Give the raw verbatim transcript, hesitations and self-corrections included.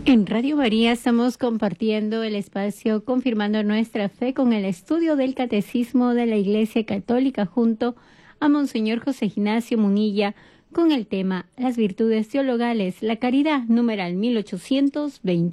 En Radio María estamos compartiendo el espacio confirmando nuestra fe con el estudio del Catecismo de la Iglesia Católica junto a Monseñor José Ignacio Munilla con el tema Las virtudes teologales, la caridad, numeral mil ochocientos veinte.